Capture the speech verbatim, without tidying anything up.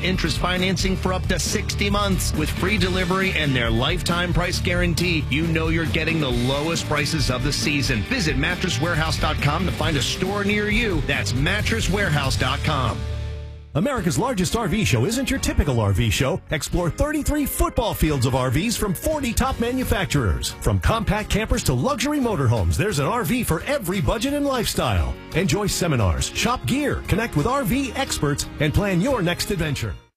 percent interest financing for up to sixty months. With free delivery and their lifetime price guarantee, you know you're getting the lowest prices of the season. Visit mattress warehouse dot com to find a store near you. That's mattress warehouse dot com. America's largest R V show isn't your typical R V show. Explore thirty-three football fields of R Vs from forty top manufacturers. From compact campers to luxury motorhomes, there's an R V for every budget and lifestyle. Enjoy seminars, shop gear, connect with R V experts, and plan your next adventure.